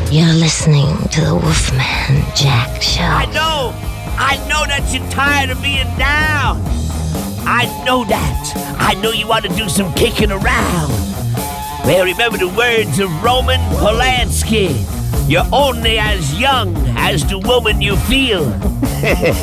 You're listening to the Wolfman Jack Show. I know that you're tired of being down. I know that. I know you want to do some kicking around. Well, remember the words of Roman Polanski. You're only as young as the woman you feel.